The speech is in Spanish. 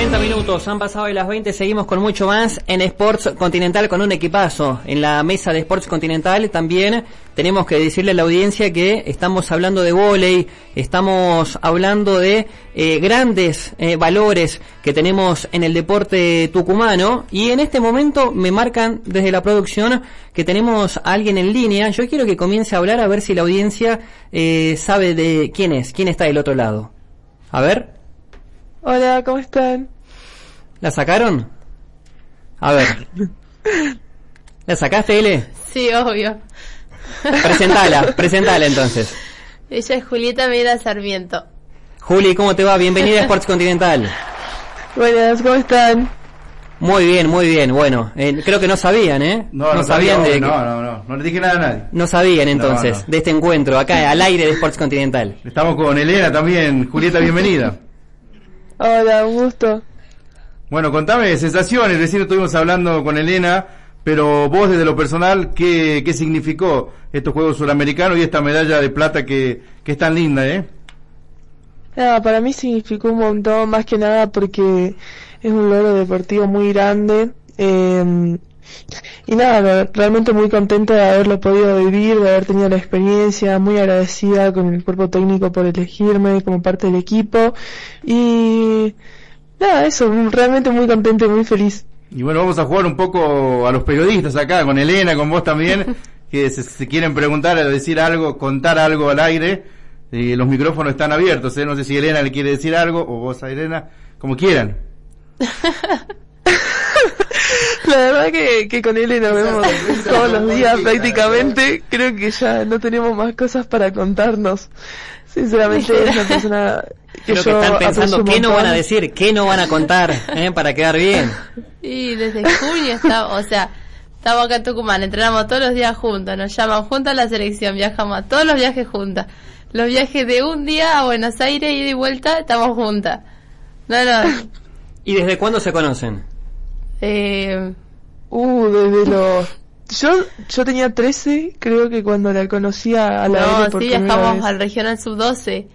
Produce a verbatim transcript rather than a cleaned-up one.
cuarenta minutos, han pasado de las veinte, seguimos con mucho más en Sports Continental con un equipazo. En la mesa de Sports Continental también tenemos que decirle a la audiencia que estamos hablando de vóley, estamos hablando de eh, grandes eh, valores que tenemos en el deporte tucumano, y en este momento me marcan desde la producción que tenemos a alguien en línea. Yo quiero que comience a hablar a ver si la audiencia eh, sabe de quién es, quién está del otro lado. A ver. Hola, ¿cómo están? ¿La sacaron? A ver. ¿La sacaste, Ele? Sí, obvio. Presentala, presentala entonces. Ella es Julieta Medina Sarmiento. Juli, ¿cómo te va? Bienvenida a Sports Continental. Buenas, ¿cómo están? Muy bien, muy bien. Bueno, eh, creo que no sabían, ¿eh? No, no, no sabían sabía, de no, que... no, no, no le dije nada a nadie. No sabían entonces no, no. de este encuentro acá al aire de Sports Continental. Estamos con Elena también. Julieta, bienvenida. Hola, un gusto. Bueno, contame sensaciones. Recién estuvimos hablando con Elena, pero vos desde lo personal, ¿qué, qué significó estos Juegos Suramericanos y esta medalla de plata que, que es tan linda, eh? Nada, para mí significó un montón, más que nada porque es un logro deportivo muy grande. Eh, y nada, realmente muy contenta de haberlo podido vivir, de haber tenido la experiencia, muy agradecida con el cuerpo técnico por elegirme como parte del equipo. Y nada, eso, realmente muy contenta y muy feliz. Y bueno, vamos a jugar un poco a los periodistas acá, con Elena, con vos también, que se, se quieren preguntar, decir algo, contar algo al aire. Eh, los micrófonos están abiertos, ¿eh? No sé si Elena le quiere decir algo, o vos a Elena, como quieran. La verdad que, que con él nos vemos todos los días prácticamente. Creo que ya no tenemos más cosas para contarnos. Sinceramente es una persona que Creo yo que están pensando aprecio qué un no van a montón. decir, qué no van a contar, ¿eh? Para quedar bien. Y desde junio está, o sea, estamos acá en Tucumán, entrenamos todos los días juntos, nos llaman juntos a la selección, viajamos a todos los viajes juntas. Los viajes de un día a Buenos Aires, ida y vuelta, estamos juntas. No, no. ¿Y desde cuándo se conocen? Eh, Uh, desde los... Yo yo tenía trece, creo que cuando la conocí a la no, L por sí, primera viajamos vez. al regional sub doce.